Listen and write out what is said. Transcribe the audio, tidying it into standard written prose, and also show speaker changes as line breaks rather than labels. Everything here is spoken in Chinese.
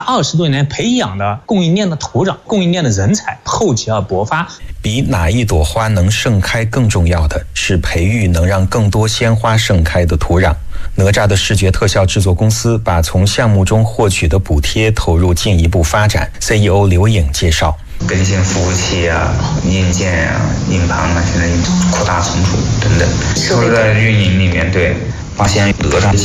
20多年培养的供应链的土壤、供应链的人才，厚积而薄发。
比哪一朵花能盛开更重要的是培育能让更多鲜花盛开的土壤。哪吒的视觉特效制作公司把从项目中获取的补贴投入进一步发展。CEO 刘颖介绍，
更新服务器啊、硬件啊、硬盘啊，现在扩大存储等等，都在运营里面。对，发现哪吒